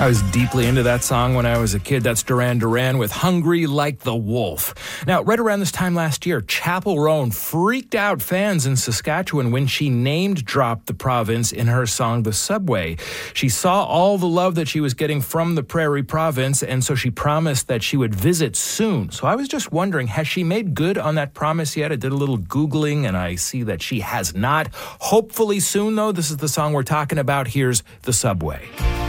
I was deeply into that song when I was a kid. That's Duran Duran with Hungry Like the Wolf. Now, right around this time last year, Chappell Roan freaked out fans in Saskatchewan when she name-dropped the province in her song The Subway. She saw all the love that she was getting from the Prairie Province, and so she promised that she would visit soon. So I was just wondering, has she made good on that promise yet? I did a little Googling, and I see that she has not. Hopefully soon, though. This is the song we're talking about. Here's The Subway.